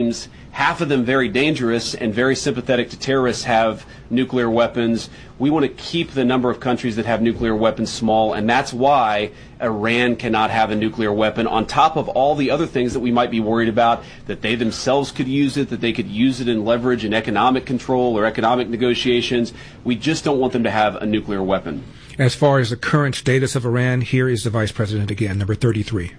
regimes, half of them very dangerous and very sympathetic to terrorists, have nuclear weapons. We want to keep the number of countries that have nuclear weapons small, and that's why Iran cannot have a nuclear weapon, on top of all the other things that we might be worried about, that they themselves could use it, that they could use it in leverage in economic control or economic negotiations. We just don't want them to have a nuclear weapon. As far as the current status of Iran, here is the Vice President again, number 33.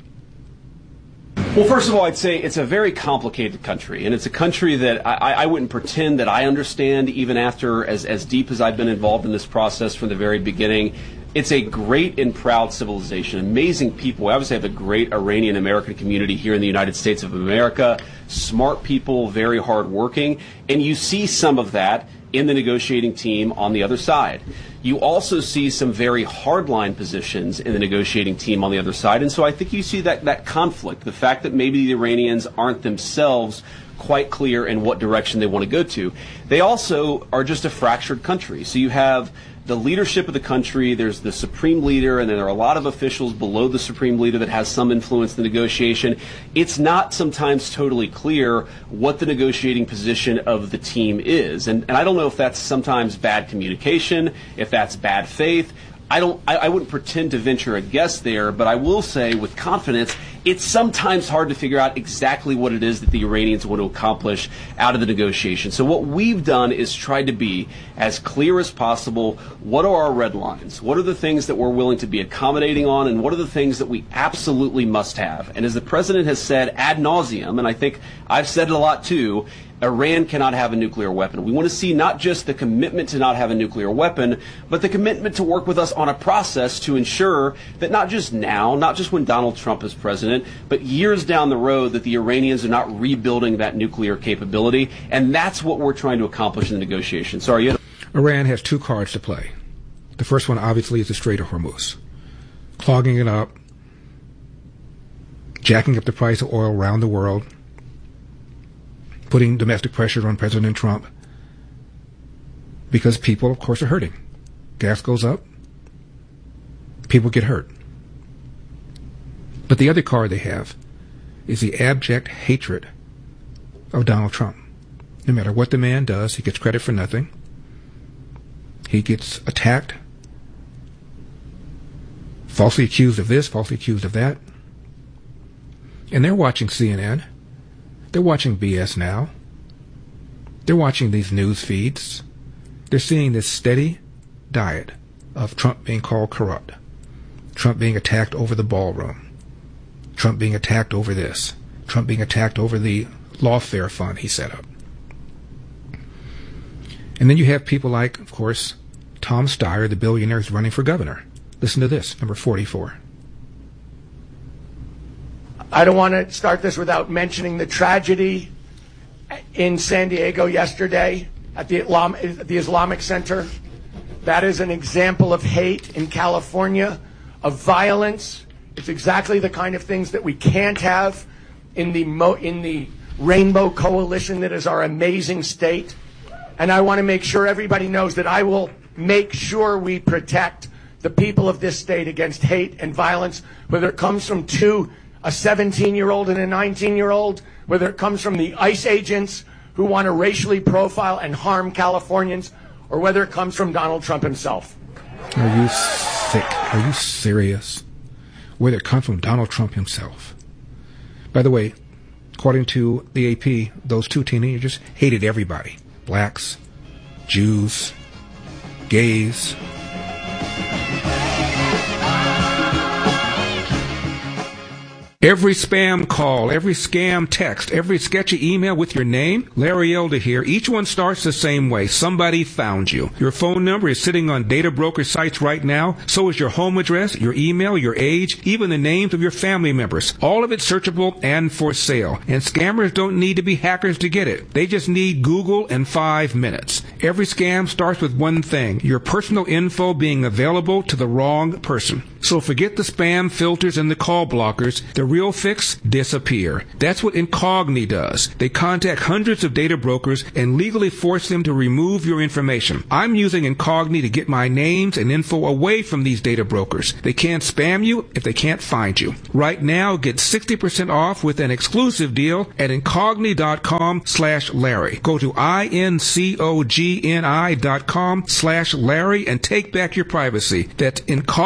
Well, first of all, I'd say it's a very complicated country, and it's a country that I wouldn't pretend that I understand, even after as deep as I've been involved in this process from the very beginning. It's a great and proud civilization, amazing people. We obviously have a great Iranian-American community here in the United States of America, smart people, very hardworking, and you see some of that in the negotiating team on the other side. You also see some very hardline positions in the negotiating team on the other side, and so I think you see that conflict, the fact that maybe the Iranians aren't themselves quite clear in what direction they want to go to. They also are just a fractured country. So you have the leadership of the country, there's the supreme leader, and then there are a lot of officials below the supreme leader that has some influence in the negotiation. It's not sometimes totally clear what the negotiating position of the team is. And I don't know if that's sometimes bad communication, if that's bad faith. I wouldn't pretend to venture a guess there, but I will say with confidence, it's sometimes hard to figure out exactly what it is that the Iranians want to accomplish out of the negotiation. So what we've done is tried to be as clear as possible. What are our red lines? What are the things that we're willing to be accommodating on, and what are the things that we absolutely must have? And as the president has said ad nauseum, and I think I've said it a lot too, Iran cannot have a nuclear weapon. We want to see not just the commitment to not have a nuclear weapon, but the commitment to work with us on a process to ensure that not just now, not just when Donald Trump is president, but years down the road, that the Iranians are not rebuilding that nuclear capability. And that's what we're trying to accomplish in the negotiation. Sorry. Iran has two cards to play. The first one, obviously, is the Strait of Hormuz. Clogging it up, jacking up the price of oil around the world, putting domestic pressure on President Trump, because people, of course, are hurting. Gas goes up, people get hurt. But the other card they have is the abject hatred of Donald Trump. No matter what the man does, he gets credit for nothing. He gets attacked, falsely accused of this, falsely accused of that. And they're watching CNN. They're watching BS Now. They're watching these news feeds. They're seeing this steady diet of Trump being called corrupt, Trump being attacked over the ballroom, Trump being attacked over this, Trump being attacked over the lawfare fund he set up. And then you have people like, of course, Tom Steyer, the billionaire who's running for governor. Listen to this, number 44. I don't want to start this without mentioning the tragedy in San Diego yesterday at the Islamic Center. That is an example of hate in California, of violence. It's exactly the kind of things that we can't have in the Rainbow Coalition that is our amazing state. And I want to make sure everybody knows that I will make sure we protect the people of this state against hate and violence, whether it comes from a 17-year-old and a 19-year-old, whether it comes from the ICE agents who want to racially profile and harm Californians, or whether it comes from Donald Trump himself. Are you sick? Are you serious? Whether it comes from Donald Trump himself. By the way, according to the AP, those two teenagers hated everybody. Blacks, Jews, gays. Every spam call, every scam text, every sketchy email with your name, Larry Elder here, each one starts the same way. Somebody found you. Your phone number is sitting on data broker sites right now. So is your home address, your email, your age, even the names of your family members. All of it searchable and for sale. And scammers don't need to be hackers to get it. They just need Google and 5 minutes. Every scam starts with one thing, your personal info being available to the wrong person. So forget the spam filters and the call blockers. The real fix disappear. That's what Incogni does. They contact hundreds of data brokers and legally force them to remove your information. I'm using Incogni to get my names and info away from these data brokers. They can't spam you if they can't find you. Right now, get 60% off with an exclusive deal at Incogni.com/Larry. Go to INCOGNI.com/Larry and take back your privacy. That's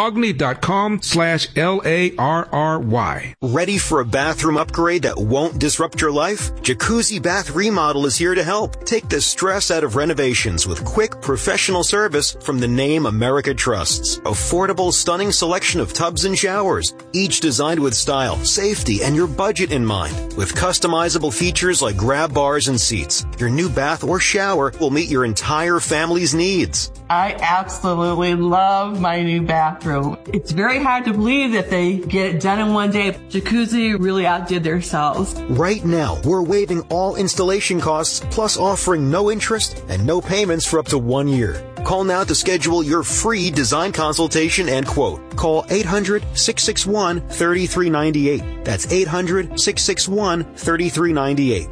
Incogni.com/LARRY. Ready for a bathroom upgrade that won't disrupt your life? Jacuzzi Bath Remodel is here to help. Take the stress out of renovations with quick, professional service from the name America trusts. Affordable, stunning selection of tubs and showers, each designed with style, safety, and your budget in mind. With customizable features like grab bars and seats, your new bath or shower will meet your entire family's needs. I absolutely love my new bathroom. It's very hard to believe that they get it done in one day. Jacuzzi really outdid themselves. Right now, we're waiving all installation costs, plus offering no interest and no payments for up to 1 year. Call now to schedule your free design consultation and quote. Call 800-661-3398. That's 800-661-3398.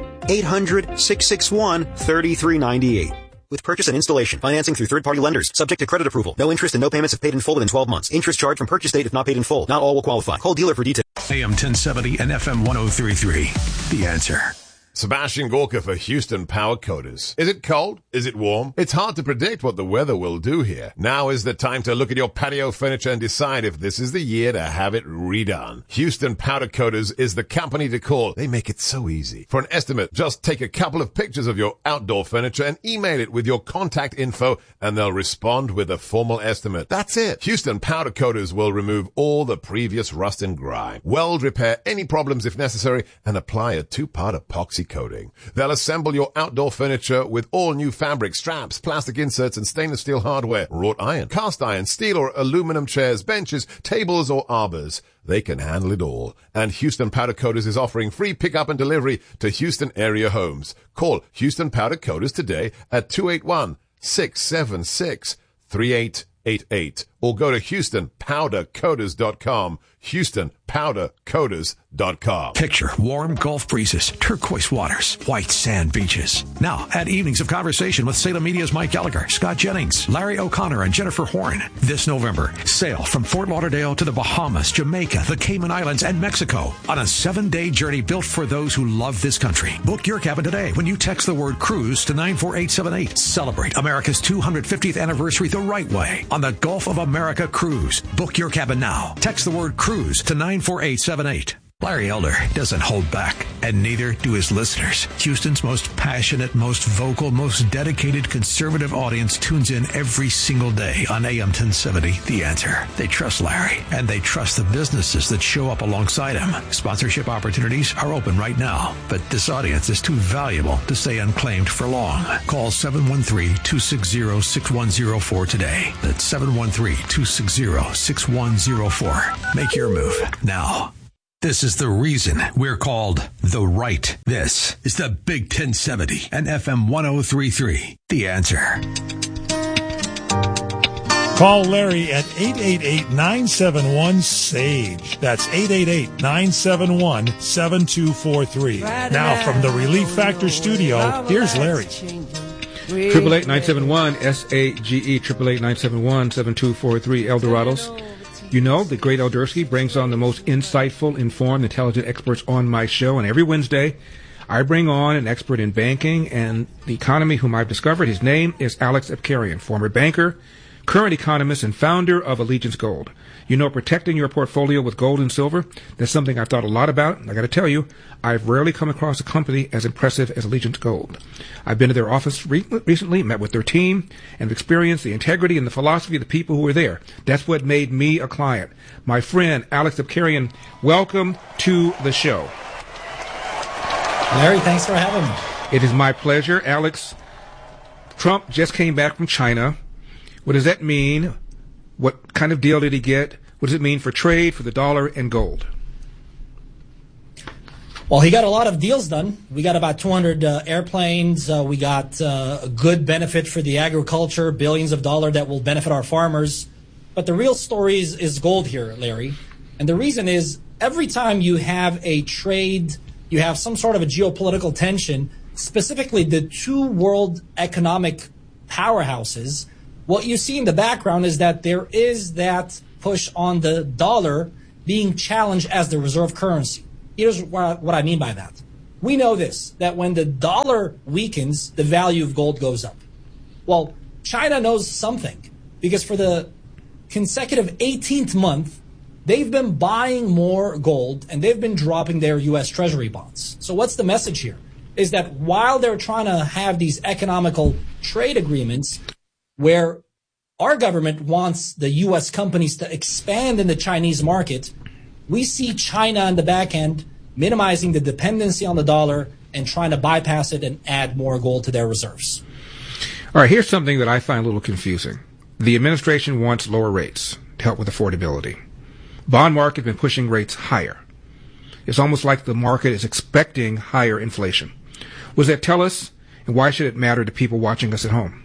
800-661-3398. With purchase and installation, financing through third-party lenders, subject to credit approval. No interest and no payments if paid in full within 12 months. Interest charged from purchase date if not paid in full. Not all will qualify. Call dealer for details. AM 1070 and FM 103.3. The Answer. Sebastian Gorka for Houston Power Coaters. Is it cold? Is it warm? It's hard to predict what the weather will do here. Now is the time to look at your patio furniture and decide if this is the year to have it redone. Houston Powder Coaters is the company to call. They make it so easy. For an estimate, just take a couple of pictures of your outdoor furniture and email it with your contact info, and they'll respond with a formal estimate. That's it. Houston Powder Coaters will remove all the previous rust and grime, weld, repair any problems if necessary, and apply a 2-part epoxy coating. They'll assemble your outdoor furniture with all new fabric, straps, plastic inserts, and stainless steel hardware, wrought iron, cast iron, steel or aluminum chairs, benches, tables, or arbors. They can handle it all. And Houston Powder Coaters is offering free pickup and delivery to Houston area homes. Call Houston Powder Coaters today at 281-676-3888 or go to HoustonPowderCoaters.com. HoustonPowderCoaters.com. Picture warm Gulf breezes, turquoise waters, white sand beaches. Now, add evenings of conversation with Salem Media's Mike Gallagher, Scott Jennings, Larry O'Connor, and Jennifer Horn. This November, sail from Fort Lauderdale to the Bahamas, Jamaica, the Cayman Islands, and Mexico on a 7-day journey built for those who love this country. Book your cabin today when you text the word cruise to 94878. Celebrate America's 250th anniversary the right way on the Gulf of America Cruise. Book your cabin now. Text the word cruise to 94878. Larry Elder doesn't hold back, and neither do his listeners. Houston's most passionate, most vocal, most dedicated conservative audience tunes in every single day on AM 1070, The Answer. They trust Larry, and they trust the businesses that show up alongside him. Sponsorship opportunities are open right now, but this audience is too valuable to stay unclaimed for long. Call 713-260-6104 today. That's 713-260-6104. Make your move now. This is the reason we're called The Right. This is the Big 1070 and FM 103.3. The Answer. Call Larry at 888-971-SAGE. That's 888-971-7243. Now from the Relief Factor studio, here's Larry. 888-971-SAGE, 888-971-7243, Eldorados. You know, the great Eldersky brings on the most insightful, informed, intelligent experts on my show, and every Wednesday I bring on an expert in banking and the economy whom I've discovered. His name is Alex Abkarian, former banker, current economist, and founder of Allegiance Gold. You know, protecting your portfolio with gold and silver, that's something I've thought a lot about. And I got to tell you, I've rarely come across a company as impressive as Allegiance Gold. I've been to their office recently, met with their team, and experienced the integrity and the philosophy of the people who were there. That's what made me a client. My friend, Alex Abkarian, welcome to the show. Larry, thanks for having me. It is my pleasure. Alex, Trump just came back from China. What does that mean? What kind of deal did he get? What does it mean for trade, for the dollar, and gold? Well, he got a lot of deals done. We got about 200 airplanes. We got a good benefit for the agriculture, billions of dollars that will benefit our farmers. But the real story is gold here, Larry. And the reason is, every time you have a trade, you have some sort of a geopolitical tension, specifically the two world economic powerhouses, what you see in the background is that there is that push on the dollar being challenged as the reserve currency. Here's what I mean by that. We know this, that when the dollar weakens, the value of gold goes up. Well, China knows something, because for the consecutive 18th month, they've been buying more gold and they've been dropping their U.S. Treasury bonds. So what's the message here? Is that while they're trying to have these economical trade agreements where our government wants the U.S. companies to expand in the Chinese market, we see China on the back end minimizing the dependency on the dollar and trying to bypass it and add more gold to their reserves. All right, here's something that I find a little confusing. The administration wants lower rates to help with affordability. Bond market has been pushing rates higher. It's almost like the market is expecting higher inflation. What does that tell us, and why should it matter to people watching us at home?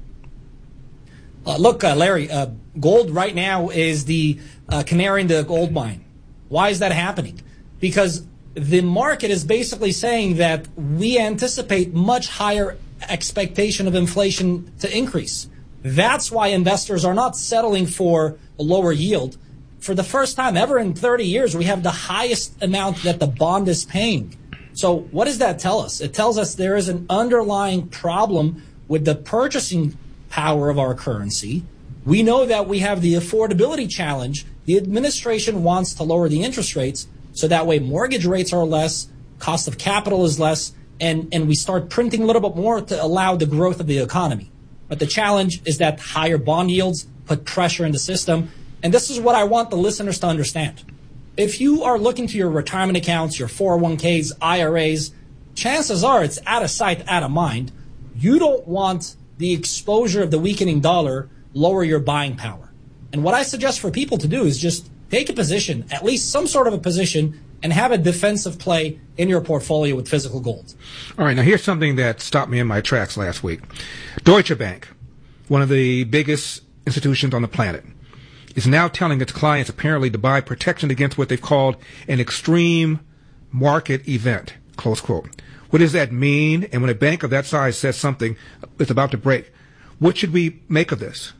Look, Larry, gold right now is the canary in the gold mine. Why is that happening? Because the market is basically saying that we anticipate much higher expectation of inflation to increase. That's why investors are not settling for a lower yield. For the first time ever in 30 years, we have the highest amount that the bond is paying. So what does that tell us? It tells us there is an underlying problem with the purchasing power of our currency. We know that we have the affordability challenge. The administration wants to lower the interest rates so that way mortgage rates are less, cost of capital is less, and we start printing a little bit more to allow the growth of the economy. But the challenge is that higher bond yields put pressure in the system. And this is what I want the listeners to understand. If you are looking to your retirement accounts, your 401ks, IRAs, chances are it's out of sight, out of mind. You don't want the exposure of the weakening dollar lower your buying power. And what I suggest for people to do is just take a position, at least some sort of a position, and have a defensive play in your portfolio with physical gold. All right, now here's something that stopped me in my tracks last week. Deutsche Bank, one of the biggest institutions on the planet, is now telling its clients apparently to buy protection against what they've called an extreme market event, close quote. What does that mean? And when a bank of that size says something is about to break, what should we make of this?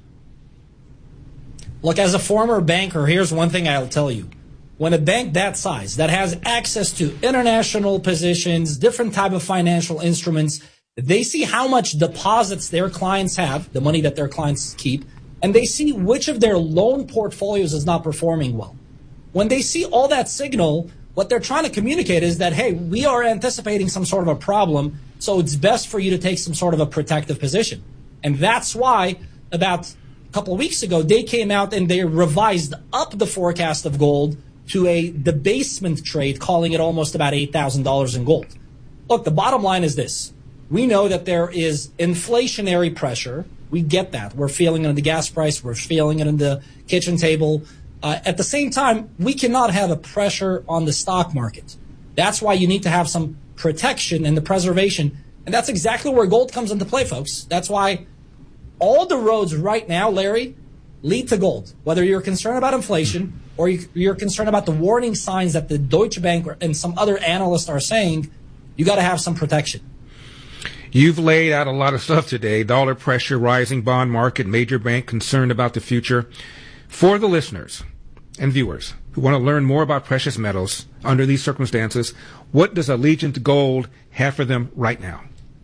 Look, as a former banker, here's one thing I'll tell you. When a bank that size, that has access to international positions, different type of financial instruments, they see how much deposits their clients have, the money that their clients keep, and they see which of their loan portfolios is not performing well. When they see all that signal, what they're trying to communicate is that, hey, we are anticipating some sort of a problem, so it's best for you to take some sort of a protective position. And that's why about a couple of weeks ago, they came out and they revised up the forecast of gold to a debasement trade, calling it almost about $8,000 in gold. Look, the bottom line is this. We know that there is inflationary pressure. We get that. We're feeling it in the gas price. We're feeling it in the kitchen table. At the same time, we cannot have a pressure on the stock market. That's why you need to have some protection and the preservation. And that's exactly where gold comes into play, folks. That's why all the roads right now, Larry, lead to gold. Whether you're concerned about inflation or you're concerned about the warning signs that the Deutsche Bank and some other analysts are saying, you got to have some protection. You've laid out a lot of stuff today. Dollar pressure, rising bond market, major bank concerned about the future. For the listeners and viewers who want to learn more about precious metals under these circumstances, what does Allegiant Gold have for them right now?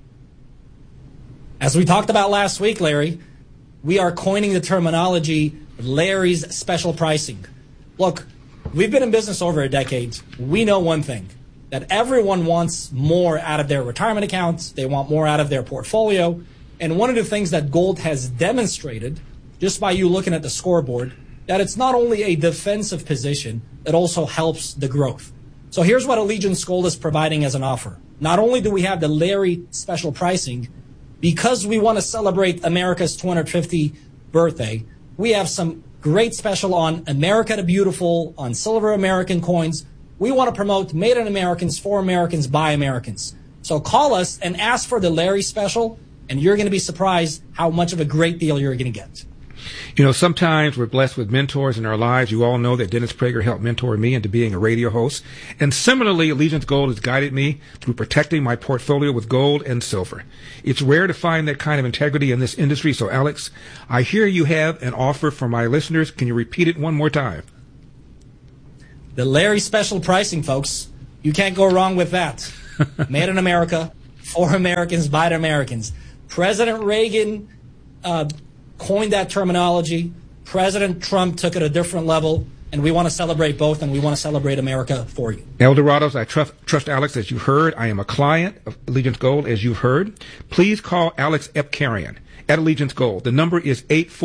As we talked about last week, Larry, we are coining the terminology Larry's special pricing. Look, we've been in business over a decade. We know one thing, that everyone wants more out of their retirement accounts. They want more out of their portfolio. And one of the things that gold has demonstrated, just by you looking at the scoreboard, that it's not only a defensive position, it also helps the growth. So here's what Allegiance Gold is providing as an offer. Not only do we have the Larry special pricing, because we want to celebrate America's 250th birthday, we have some great special on America the Beautiful, on silver American coins. We want to promote Made in Americans, for Americans, by Americans. So call us and ask for the Larry special, and you're going to be surprised how much of a great deal you're going to get. You know, sometimes we're blessed with mentors in our lives. You all know that Dennis Prager helped mentor me into being a radio host. And similarly, Allegiance Gold has guided me through protecting my portfolio with gold and silver. It's rare to find that kind of integrity in this industry. So, Alex, I hear you have an offer for my listeners. Can you repeat it one more time? The Larry special pricing, folks. You can't go wrong with that. Made in America, for Americans, by Americans. President Reagan coined that terminology. President Trump took it a different level, and we want to celebrate both, and we want to celebrate America for you. Eldorados, I trust Alex, as you heard. I am a client of Allegiance Gold, as you've heard. Please call Alex Epkarian at Allegiance Gold. The number is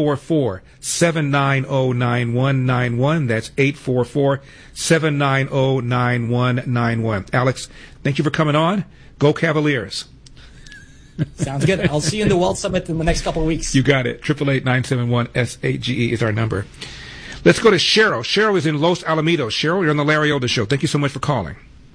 844-790-9191. That's 844-790-9191. Alex, thank you for coming on. Go Cavaliers. Sounds good. I'll see you in the Wealth Summit in the next couple of weeks. You got it. 888-971-SAGE is our number. Let's go to Cheryl. Cheryl is in Los Alamitos. Cheryl, you're on the Larry Elder Show. Thank you so much for calling.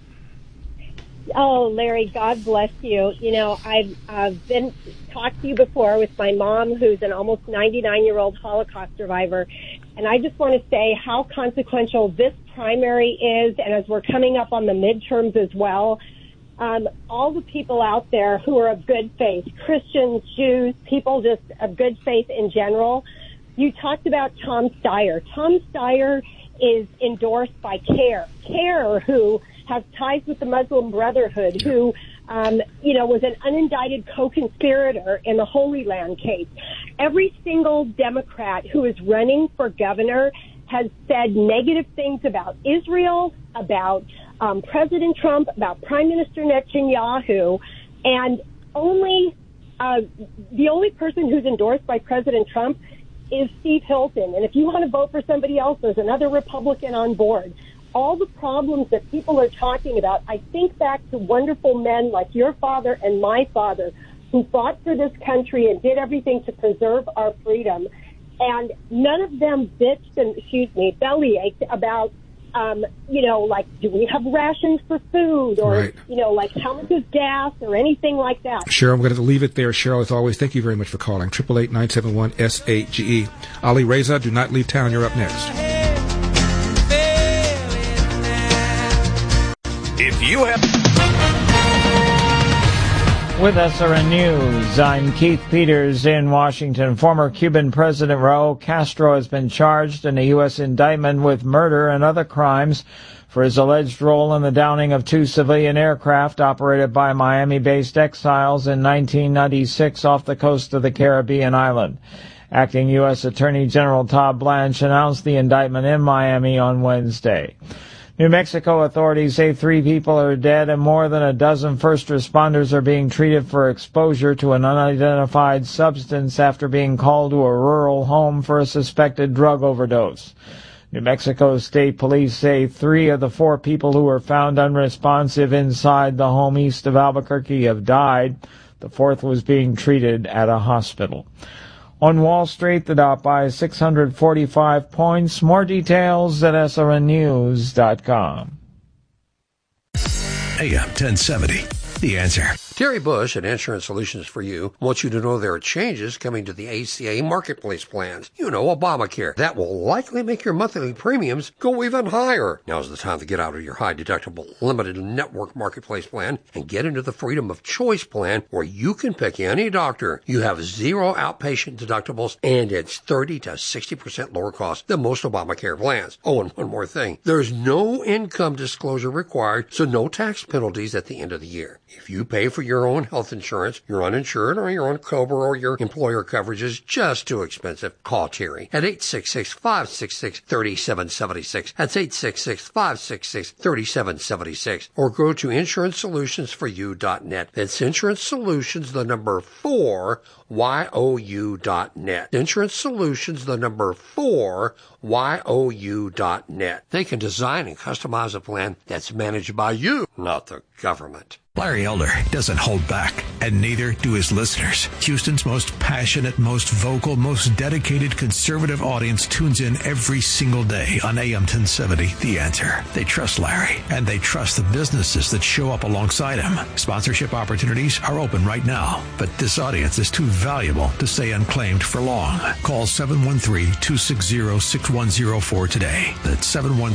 Oh, Larry, God bless you. You know, I've been talked to you before with my mom, who's an almost 99-year-old Holocaust survivor, and I just want to say how consequential this primary is, and as we're coming up on the midterms as well, all the people out there who are of good faith, Christians, Jews, people just of good faith in general. You talked about Tom Steyer. Tom Steyer is endorsed by CARE, who has ties with the Muslim Brotherhood, who, was an unindicted co-conspirator in the Holy Land case. Every single Democrat who is running for governor has said negative things about Israel, about President Trump, about Prime Minister Netanyahu, and the only person who's endorsed by President Trump is Steve Hilton. And if you want to vote for somebody else, there's another Republican on board. All the problems that people are talking about, I think back to wonderful men like your father and my father who fought for this country and did everything to preserve our freedom. And none of them bellyached about, do we have rations for food or, right. How much is gas or anything like that. Sure, I'm going to leave it there. Cheryl, as always, thank you very much for calling. 888-971-SAGE. Ali Reza, do not leave town. You're up next. If you have... With SRN News, I'm Keith Peters in Washington. Former Cuban President Raul Castro has been charged in a U.S. indictment with murder and other crimes for his alleged role in the downing of 2 civilian aircraft operated by Miami-based exiles in 1996 off the coast of the Caribbean island. Acting U.S. Attorney General Todd Blanche announced the indictment in Miami on Wednesday. New Mexico authorities say 3 people are dead and more than a dozen first responders are being treated for exposure to an unidentified substance after being called to a rural home for a suspected drug overdose. New Mexico State Police say 3 of the 4 people who were found unresponsive inside the home east of Albuquerque have died. The 4th was being treated at a hospital. On Wall Street, the Dow buys 645 points. More details at srnnews.com. AM 1070. The Answer. Terry Bush at Insurance Solutions for You wants you to know there are changes coming to the ACA marketplace plans. You know, Obamacare. That will likely make your monthly premiums go even higher. Now's the time to get out of your high-deductible limited network marketplace plan and get into the Freedom of Choice plan where you can pick any doctor. You have 0 outpatient deductibles and it's 30 to 60% lower cost than most Obamacare plans. Oh, and one more thing. There's no income disclosure required, so no tax penalties at the end of the year. If you pay for your own health insurance, you're uninsured, or your own COBRA or your employer coverage is just too expensive, call Terry at 866-566-3776. That's 866-566-3776. Or go to InsuranceSolutionsForYou.net. That's Insurance Solutions, the number 4, YOU.net. Insurance Solutions, the number 4, YOU.net. They can design and customize a plan that's managed by you, not the government. Larry Elder doesn't hold back, and neither do his listeners. Houston's most passionate, most vocal, most dedicated conservative audience tunes in every single day on AM 1070, The Answer. They trust Larry, and they trust the businesses that show up alongside him. Sponsorship opportunities are open right now, but this audience is too valuable to stay unclaimed for long. Call 713-260-6104 today. That's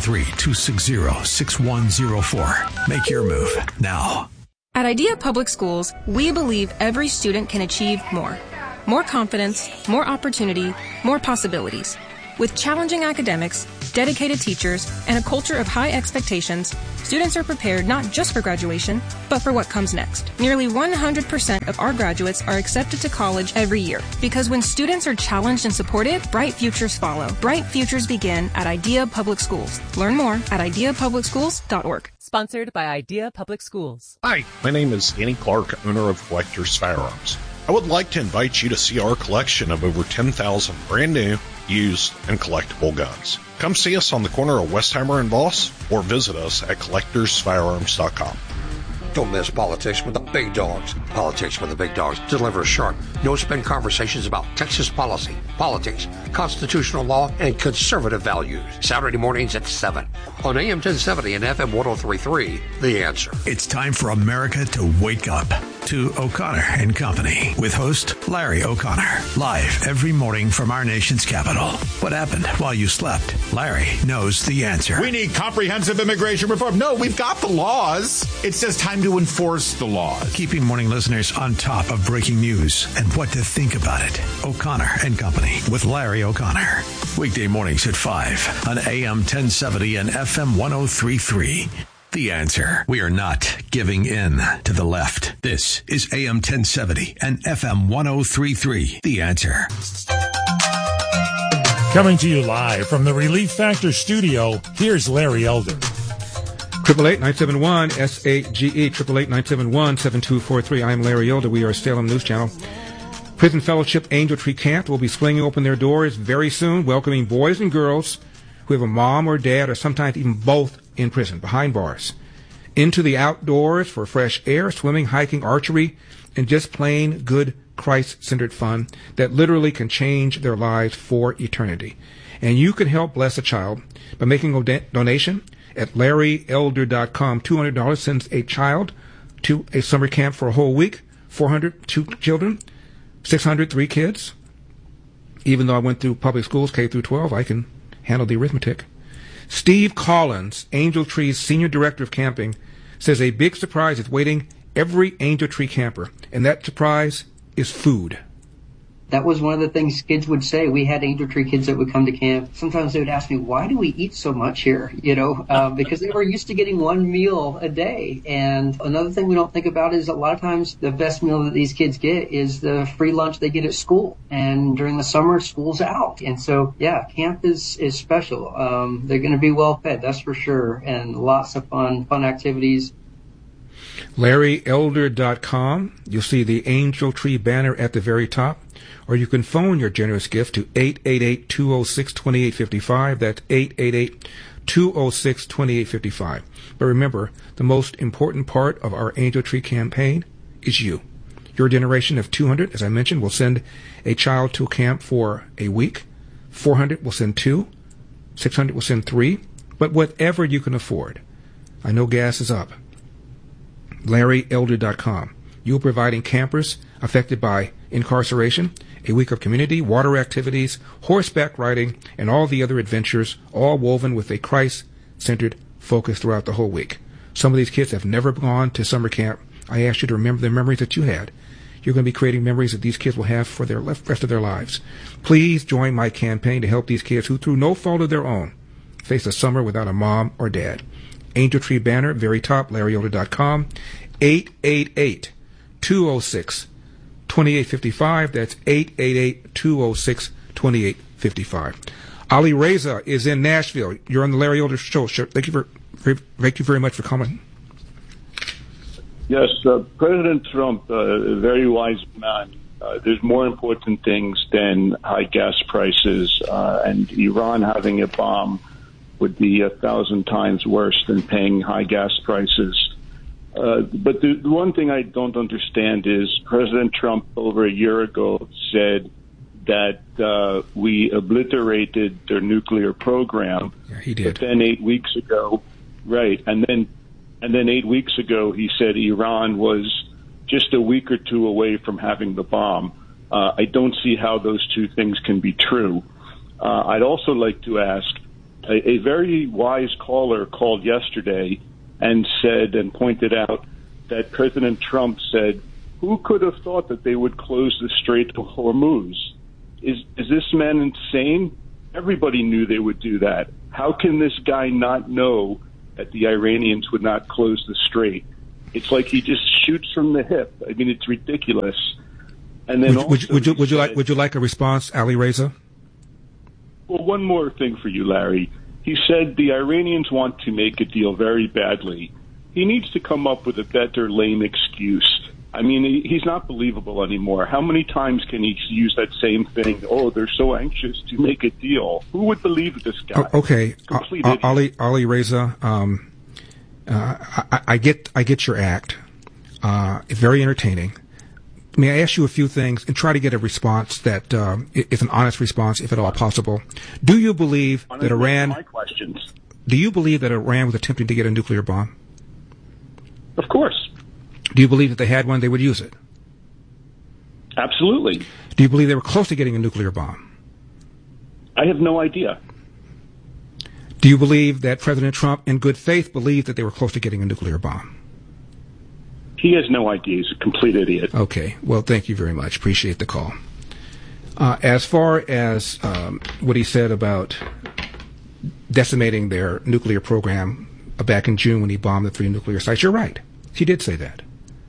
713-260-6104. Make your move now. At Idea Public Schools, we believe every student can achieve more. More confidence, more opportunity, more possibilities. With challenging academics, dedicated teachers, and a culture of high expectations, students are prepared not just for graduation, but for what comes next. Nearly 100% of our graduates are accepted to college every year. Because when students are challenged and supported, bright futures follow. Bright futures begin at Idea Public Schools. Learn more at ideapublicschools.org. Sponsored by Idea Public Schools. Hi, my name is Danny Clark, owner of Collector's Firearms. I would like to invite you to see our collection of over 10,000 brand new, used, and collectible guns. Come see us on the corner of Westheimer and Voss, or visit us at collectorsfirearms.com. Don't miss Politics with the Big Dogs. Politics with the Big Dogs delivers sharp, no-spin conversations about Texas policy, politics, constitutional law, and conservative values. Saturday mornings at 7 on AM 1070 and FM 103.3, The Answer. It's time for America to wake up to O'Connor and Company with host Larry O'Connor. Live every morning from our nation's capital. What happened while you slept? Larry knows the answer. We need comprehensive immigration reform. No, we've got the laws. It's just time to enforce the laws. Keeping morning listeners on top of breaking news and what to think about it. O'Connor and Company with Larry O'Connor. Weekday mornings at 5 on AM 1070 and FM 103.3. The Answer. We are not giving in to the left. This is AM 1070 and FM 103.3. The Answer. Coming to you live from the Relief Factor studio, here's Larry Elder. 888-971-SAGE, 888-971-7243. I'm Larry Elder. We are Salem News Channel. Prison Fellowship Angel Tree Camp will be flinging open their doors very soon, welcoming boys and girls who have a mom or dad or sometimes even both in prison, behind bars, into the outdoors for fresh air, swimming, hiking, archery, and just plain good Christ-centered fun that literally can change their lives for eternity. And you can help bless a child by making a donation at LarryElder.com. $200 sends a child to a summer camp for a whole week. 400, 2 children. 600, 3 kids. Even though I went through public schools, K through 12, I can handle the arithmetic. Steve Collins, Angel Tree's Senior Director of Camping, says a big surprise is waiting every Angel Tree camper, and that surprise is food. That was one of the things kids would say. We had Angel Tree kids that would come to camp. Sometimes they would ask me, why do we eat so much here? Because they were used to getting one meal a day. And another thing we don't think about is a lot of times the best meal that these kids get is the free lunch they get at school. And during the summer, school's out. And so, yeah, camp is special. They're going to be well fed, that's for sure. And lots of fun activities. LarryElder.com. You'll see the Angel Tree banner at the very top. Or you can phone your generous gift to 888-206-2855. That's 888-206-2855. But remember, the most important part of our Angel Tree campaign is you. Your generation of 200, as I mentioned, will send a child to camp for a week. 400 will send 2. 600 will send 3. But whatever you can afford. I know gas is up. LarryElder.com. You're providing campers affected by incarceration a week of community, water activities, horseback riding, and all the other adventures, all woven with a Christ-centered focus throughout the whole week. Some of these kids have never gone to summer camp. I ask you to remember the memories that you had. You're going to be creating memories that these kids will have for their rest of their lives. Please join my campaign to help these kids who, through no fault of their own, face a summer without a mom or dad. Angel Tree banner, very top, LarryElder.com, 888-206-2855. That's 888-206-2855. Ali Reza is in Nashville. You're on the Larry Elder Show. Thank you very much for coming. Yes, President Trump, a very wise man. There's more important things than high gas prices, and Iran having a bomb would be 1,000 times worse than paying high gas prices. But the one thing I don't understand is President Trump over a year ago said that we obliterated their nuclear program. Yeah, he did. But then 8 weeks ago, right, and then 8 weeks ago he said Iran was just a week or two away from having the bomb. I don't see how those two things can be true. I'd also like to ask, a very wise caller called yesterday and said and pointed out that President Trump said, who could have thought that they would close the Strait of Hormuz? Is this man insane? Everybody knew they would do that. How can this guy not know that the Iranians would not close the strait? It's like he just shoots from the hip. I mean, it's ridiculous. And then would you like a response, Ali Reza? Well, one more thing for you, Larry. He said the Iranians want to make a deal very badly. He needs to come up with a better lame excuse. I mean, he's not believable anymore. How many times can he use that same thing? Oh, they're so anxious to make a deal. Who would believe this guy? Okay, Ali Reza, I get your act. It's very entertaining. May I ask you a few things and try to get a response that is an honest response, if at all possible? Do you believe that Iran? My questions. Do you believe that Iran was attempting to get a nuclear bomb? Of course. Do you believe that they had one, they would use it? Absolutely. Do you believe they were close to getting a nuclear bomb? I have no idea. Do you believe that President Trump, in good faith, believed that they were close to getting a nuclear bomb? He has no idea. He's a complete idiot. Okay. Well, thank you very much. Appreciate the call. As far as what he said about decimating their nuclear program back in June when he bombed the 3 nuclear sites, you're right. He did say that.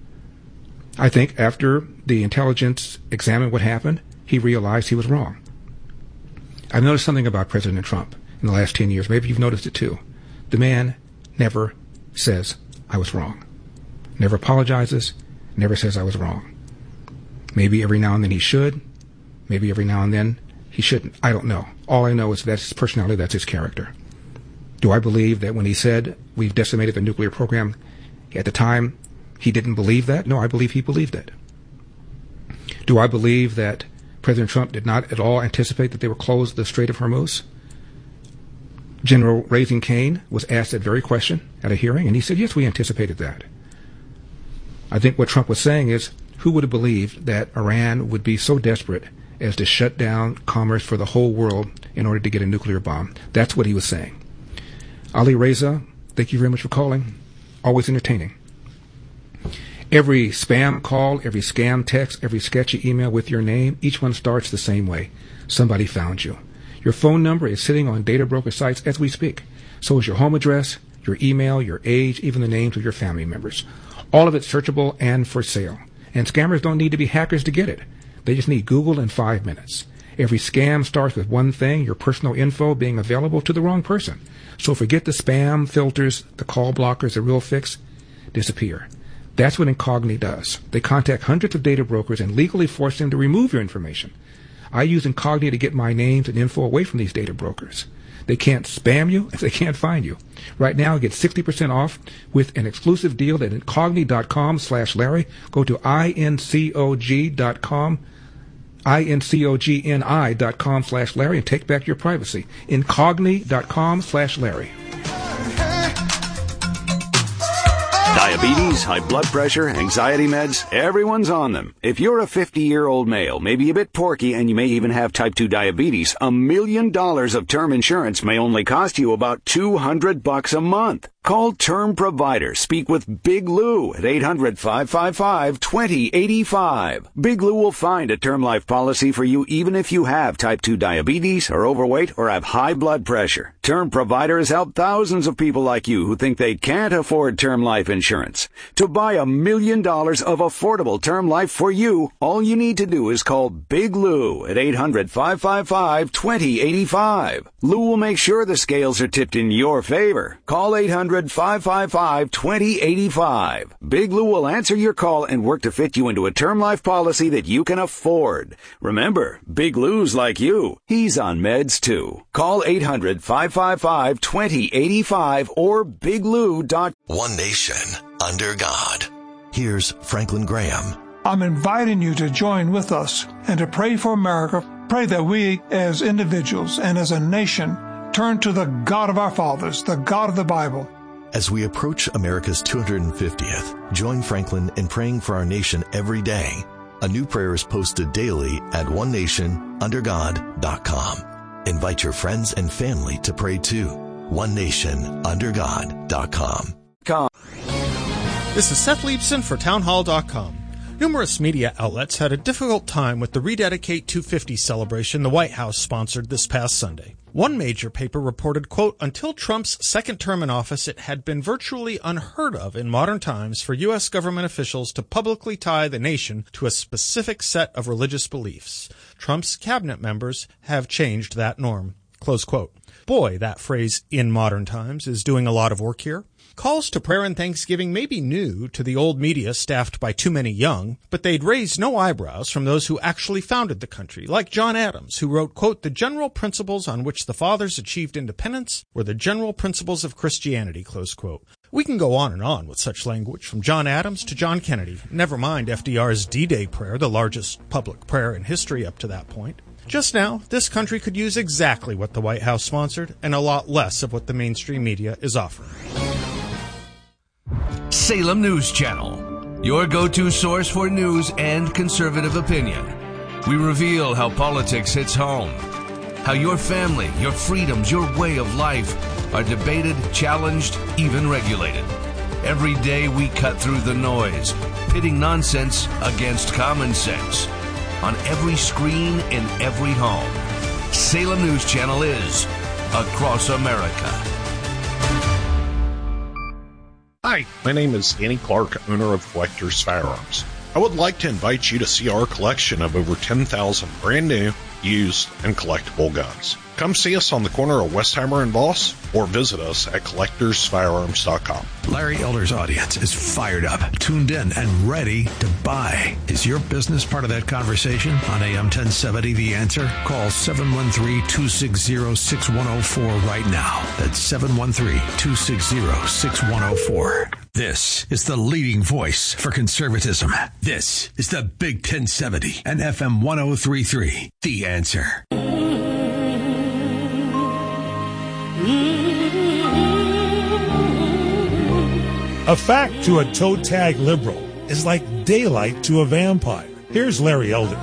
I think after the intelligence examined what happened, he realized he was wrong. I've noticed something about President Trump in the last 10 years. Maybe you've noticed it too. The man never says, I was wrong. Never apologizes, never says I was wrong. Maybe every now and then he should. Maybe every now and then he shouldn't. I don't know. All I know is that's his personality, that's his character. Do I believe that when he said we've decimated the nuclear program, at the time he didn't believe that? No, I believe he believed it. Do I believe that President Trump did not at all anticipate that they would close the Strait of Hormuz? General Raising Cane was asked that very question at a hearing, and he said, yes, we anticipated that. I think what Trump was saying is, who would have believed that Iran would be so desperate as to shut down commerce for the whole world in order to get a nuclear bomb? That's what he was saying. Ali Reza, thank you very much for calling. Always entertaining. Every spam call, every scam text, every sketchy email with your name, each one starts the same way. Somebody found you. Your phone number is sitting on data broker sites as we speak. So is your home address, your email, your age, even the names of your family members. All of it searchable and for sale. And scammers don't need to be hackers to get it. They just need Google in 5 minutes. Every scam starts with one thing, your personal info being available to the wrong person. So forget the spam filters, the call blockers, the real fix, disappear. That's what Incogni does. They contact hundreds of data brokers and legally force them to remove your information. I use Incogni to get my names and info away from these data brokers. They can't spam you if they can't find you. Right now, get 60% off with an exclusive deal at incogni.com/Larry. Go to incog.com, incogni.com/Larry, and take back your privacy. Incogni.com/Larry. Diabetes, high blood pressure, anxiety meds, everyone's on them. If you're a 50-year-old male, maybe a bit porky, and you may even have type 2 diabetes, $1 million of term insurance may only cost you about $200 a month. Call Term Provider. Speak with Big Lou at 800-555-2085. Big Lou will find a term life policy for you even if you have type 2 diabetes, are overweight, or have high blood pressure. Term Provider has helped thousands of people like you who think they can't afford term life insurance. To buy $1 million of affordable term life for you, all you need to do is call Big Lou at 800-555-2085. Lou will make sure the scales are tipped in your favor. Call 800 1-800-555-2085. Big Lou will answer your call and work to fit you into a term life policy that you can afford. Remember, Big Lou's like you. He's on meds too. Call 800-555-2085 or biglou.com. One nation under God. Here's Franklin Graham. I'm inviting you to join with us and to pray for America. Pray that we as individuals and as a nation turn to the God of our fathers, the God of the Bible. As we approach America's 250th, join Franklin in praying for our nation every day. A new prayer is posted daily at onenationundergod.com. Invite your friends and family to pray too. onenationundergod.com. This is Seth Leibson for townhall.com. Numerous media outlets had a difficult time with the Rededicate 250 celebration the White House sponsored this past Sunday. One major paper reported, quote, until Trump's second term in office, it had been virtually unheard of in modern times for U.S. government officials to publicly tie the nation to a specific set of religious beliefs. Trump's cabinet members have changed that norm, close quote. Boy, that phrase, in modern times, is doing a lot of work here. Calls to prayer and thanksgiving may be new to the old media staffed by too many young, but they'd raise no eyebrows from those who actually founded the country, like John Adams, who wrote, quote, the general principles on which the fathers achieved independence were the general principles of Christianity, close quote. We can go on and on with such language, from John Adams to John Kennedy, never mind FDR's D-Day prayer, the largest public prayer in history up to that point. Just now, this country could use exactly what the White House sponsored and a lot less of what the mainstream media is offering. Salem News Channel, your go-to source for news and conservative opinion. We reveal how politics hits home, how your family, your freedoms, your way of life are debated, challenged, even regulated. Every day we cut through the noise, pitting nonsense against common sense. On every screen, in every home, Salem News Channel is across America. Hi, my name is Danny Clark, owner of Collector's Firearms. I would like to invite you to see our collection of over 10,000 brand new, used, and collectible guns. Come see us on the corner of Westheimer and Voss, or visit us at collectorsfirearms.com. Larry Elder's audience is fired up, tuned in, and ready to buy. Is your business part of that conversation? On AM 1070, The Answer? Call 713-260-6104 right now. That's 713-260-6104. This is the leading voice for conservatism. This is the Big 1070 and FM 1033. The Answer. A fact to a toe tag liberal is like daylight to a vampire. Here's Larry Elder.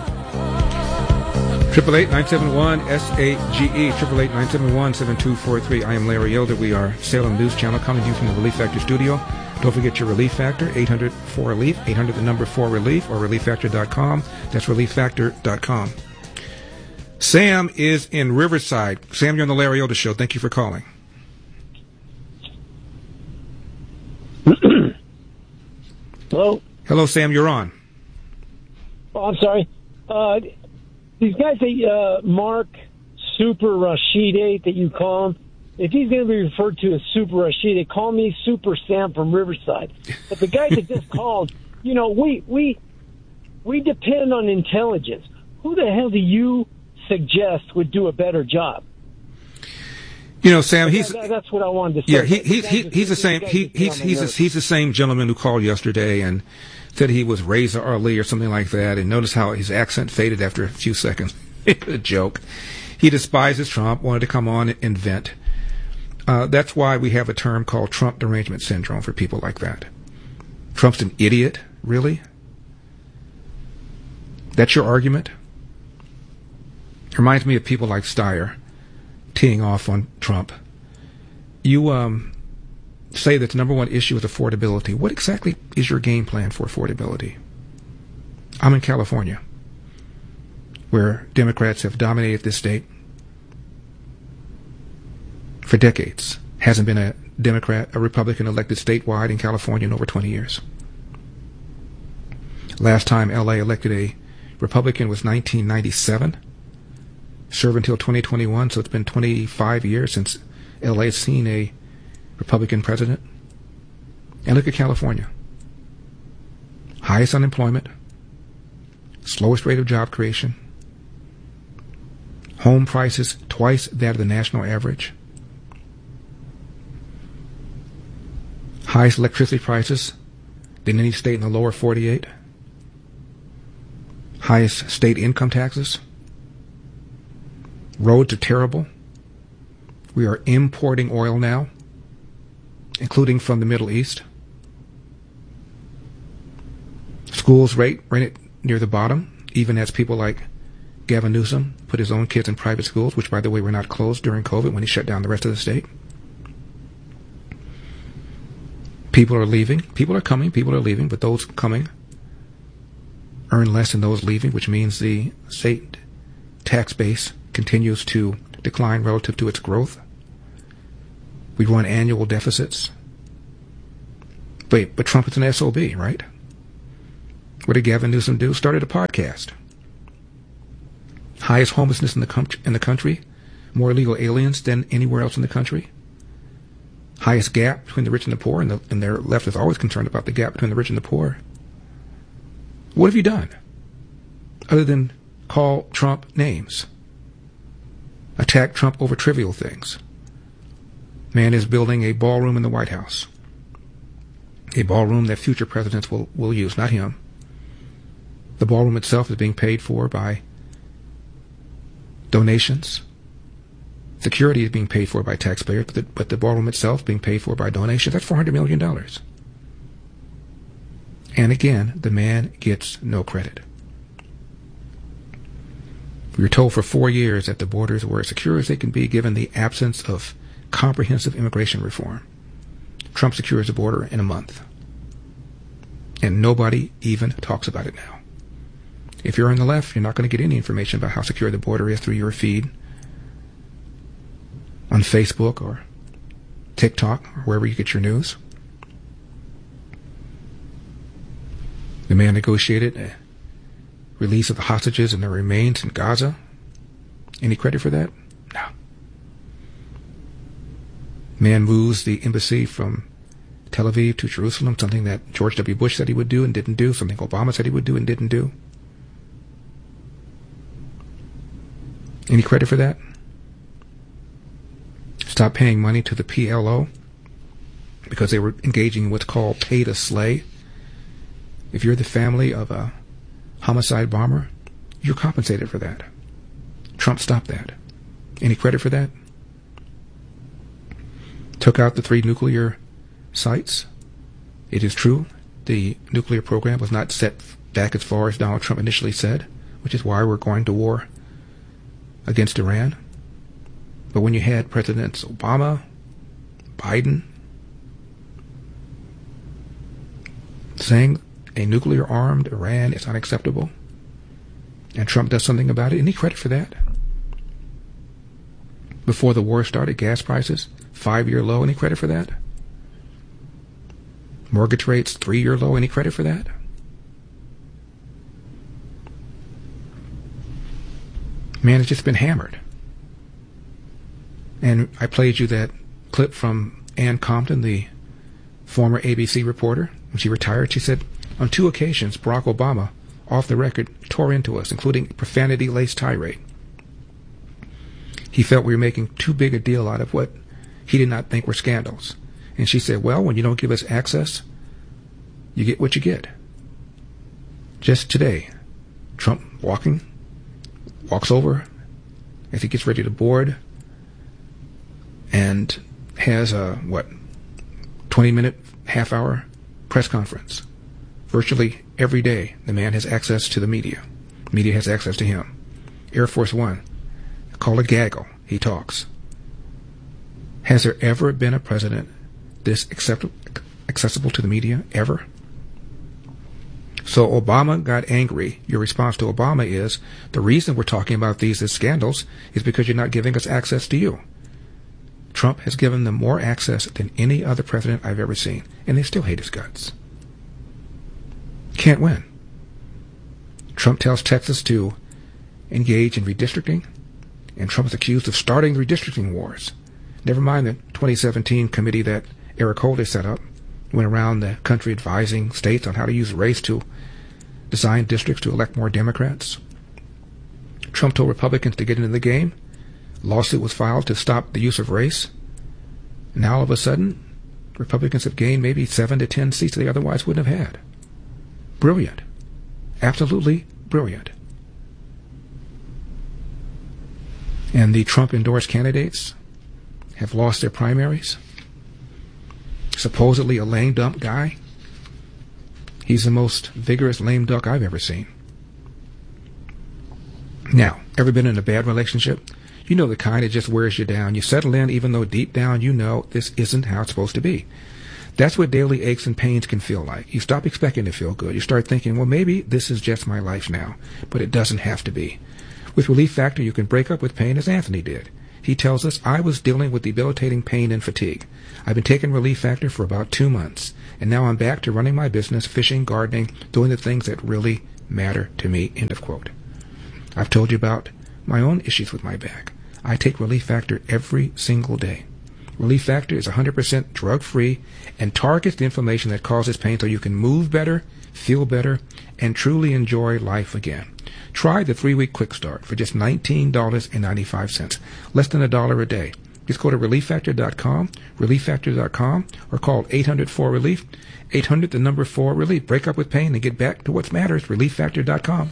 888-971-SAGE, 888-971-7243. I am Larry Elder. We are Salem News Channel coming to you from the Relief Factor studio. Don't forget your Relief Factor, 800-4RELIEF, 800-4RELIEF, or ReliefFactor.com. That's ReliefFactor.com. Sam is in Riverside. Sam, you're on the Larry Elder Show. Thank you for calling. Hello? Hello, Sam. You're on. Oh, I'm sorry. These guys, Mark Super Rashid that you call him, if he's going to be referred to as Super Rashid, they call me Super Sam from Riverside. But the guys that just called, you know, we depend on intelligence. Who the hell do you suggest would do a better job? You know, Sam, that's what I wanted to say. Yeah, he's the same. He's the same gentleman who called yesterday and said he was Reza Ali or something like that. And notice how his accent faded after a few seconds. A joke. He despises Trump. Wanted to come on and vent. That's why we have a term called Trump derangement syndrome for people like that. Trump's an idiot, really? That's your argument? It reminds me of people like Steyer teeing off on Trump. You say that the number one issue is affordability. What exactly is your game plan for affordability? I'm in California, where Democrats have dominated this state for decades. Hasn't been a Republican elected statewide in California in over 20 years. Last time LA elected a Republican was 1997. Served until 2021, so it's been 25 years since LA has seen a Republican president. And look at California. Highest unemployment, slowest rate of job creation, home prices twice that of the national average, highest electricity prices than any state in the lower 48, highest state income taxes, roads are terrible. We are importing oil now, including from the Middle East. Schools rated near the bottom, even as people like Gavin Newsom put his own kids in private schools, which, by the way, were not closed during COVID when he shut down the rest of the state. People are leaving. People are coming. People are leaving. But those coming earn less than those leaving, which means the state tax base continues to decline relative to its growth. We run annual deficits. But Trump is an SOB, right? What did Gavin Newsom do? Started a podcast. Highest homelessness in the country. More illegal aliens than anywhere else in the country. Highest gap between the rich and the poor, and their left is always concerned about the gap between the rich and the poor. What have you done other than call Trump names? Attack Trump over trivial things. Man is building a ballroom in the White House. A ballroom that future presidents will use, not him. The ballroom itself is being paid for by donations. Security is being paid for by taxpayers, but the ballroom itself being paid for by donations. That's $400 million. And again, the man gets no credit. We were told for 4 years that the borders were as secure as they can be given the absence of comprehensive immigration reform. Trump secures the border in a month. And nobody even talks about it now. If you're on the left, you're not going to get any information about how secure the border is through your feed on Facebook or TikTok or wherever you get your news. The man negotiated a release of the hostages and their remains in Gaza. Any credit for that? No. Man moves the embassy from Tel Aviv to Jerusalem, something that George W. Bush said he would do and didn't do, something Obama said he would do and didn't do. Any credit for that? Stop paying money to the PLO because they were engaging in what's called pay to slay. If you're the family of a homicide bomber, you're compensated for that. Trump stopped that. Any credit for that? Took out the 3 nuclear sites. It is true, the nuclear program was not set back as far as Donald Trump initially said, which is why we're going to war against Iran. But when you had Presidents Obama, Biden saying a nuclear-armed Iran is unacceptable, and Trump does something about it, any credit for that? Before the war started, gas prices, 5-year low, any credit for that? Mortgage rates, 3-year low, any credit for that? Man, it's just been hammered. And I played you that clip from Ann Compton, the former ABC reporter. When she retired, she said, on 2 occasions, Barack Obama, off the record, tore into us, including profanity-laced tirade. He felt we were making too big a deal out of what he did not think were scandals. And she said, well, when you don't give us access, you get what you get. Just today, Trump walks over as he gets ready to board and has a, 20-minute, half-hour press conference. Virtually every day, the man has access to the media. The media has access to him. Air Force One, call a gaggle, he talks. Has there ever been a president this accessible to the media, ever? So Obama got angry. Your response to Obama is, the reason we're talking about these as scandals is because you're not giving us access to you. Trump has given them more access than any other president I've ever seen, and they still hate his guts. Can't win. Trump tells Texas to engage in redistricting, and Trump is accused of starting the redistricting wars. Never mind the 2017 committee that Eric Holder set up went around the country advising states on how to use race to design districts to elect more Democrats. Trump told Republicans to get into the game. A lawsuit was filed to stop the use of race. Now all of a sudden, Republicans have gained maybe 7 to 10 seats they otherwise wouldn't have had. Brilliant. Absolutely brilliant. And the Trump-endorsed candidates have lost their primaries. Supposedly a lame duck guy. He's the most vigorous lame duck I've ever seen. Now, ever been in a bad relationship? You know the kind that just wears you down. You settle in even though deep down you know this isn't how it's supposed to be. That's what daily aches and pains can feel like. You stop expecting to feel good. You start thinking, well, maybe this is just my life now. But it doesn't have to be. With Relief Factor, you can break up with pain as Anthony did. He tells us, I was dealing with debilitating pain and fatigue. I've been taking Relief Factor for about 2 months. And now I'm back to running my business, fishing, gardening, doing the things that really matter to me. End of quote. I've told you about my own issues with my back. I take Relief Factor every single day. Relief Factor is 100% drug-free and targets the inflammation that causes pain so you can move better, feel better, and truly enjoy life again. Try the 3-week quick start for just $19.95, less than $1 a day. Just go to ReliefFactor.com, ReliefFactor.com, or call 800-4-RELIEF, 800 the number 4-RELIEF. Break up with pain and get back to what matters, ReliefFactor.com.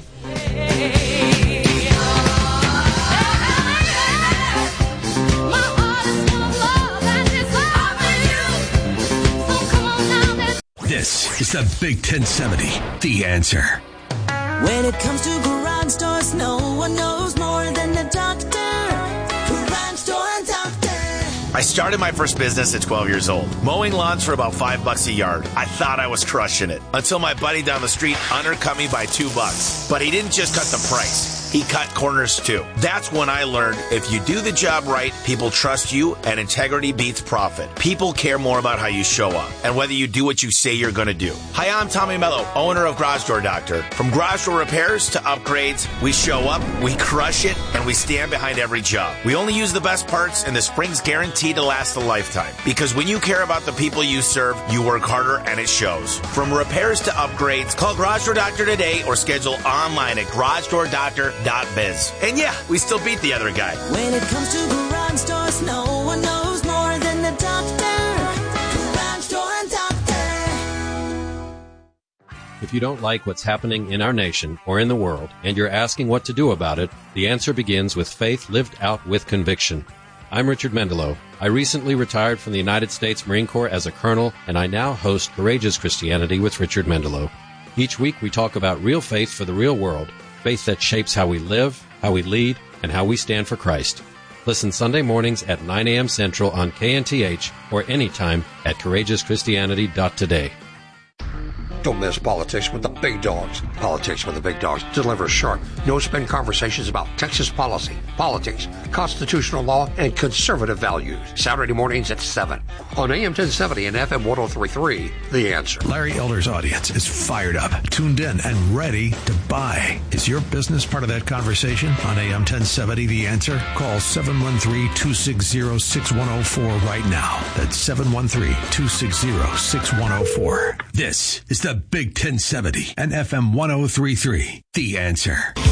This is the Big 1070, The Answer. When it comes to garage doors, no one knows more than the doctor. Garage Door Doctor. I started my first business at 12 years old, mowing lawns for about $5 a yard. I thought I was crushing it until my buddy down the street undercut me by $2. But he didn't just cut the price. He cut corners too. That's when I learned if you do the job right, people trust you, and integrity beats profit. People care more about how you show up and whether you do what you say you're going to do. Hi, I'm Tommy Mello, owner of Garage Door Doctor. From garage door repairs to upgrades, we show up, we crush it, and we stand behind every job. We only use the best parts, and the spring's guaranteed to last a lifetime. Because when you care about the people you serve, you work harder, and it shows. From repairs to upgrades, call Garage Door Doctor today or schedule online at garagedoordoctor.biz. And yeah, we still beat the other guy. When it comes to garage doors, no one knows more than the doctor. Garage Door Doctor. If you don't like what's happening in our nation or in the world, and you're asking what to do about it, the answer begins with faith lived out with conviction. I'm Richard Mendelow. I recently retired from the United States Marine Corps as a colonel, and I now host Courageous Christianity with Richard Mendelow. Each week we talk about real faith for the real world, faith that shapes how we live, how we lead, and how we stand for Christ. Listen Sunday mornings at 9 a.m. Central on KNTH or anytime at CourageousChristianity.today. Don't miss Politics with the Big Dogs. Politics with the Big Dogs delivers sharp, no-spin conversations about Texas policy, politics, constitutional law, and conservative values. Saturday mornings at 7 on AM 1070 and FM 103.3, The Answer. Larry Elder's audience is fired up, tuned in, and ready to buy. Is your business part of that conversation? On AM 1070, The Answer, call 713-260-6104 right now. That's 713-260-6104. This is the Big 1070 and FM 103.3, The Answer.